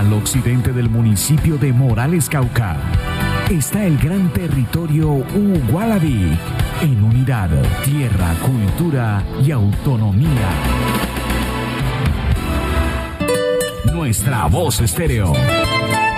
Al occidente del municipio de Morales, Cauca, está el gran territorio Ugualabi, en unidad, tierra, cultura y autonomía. Nuestra voz estéreo.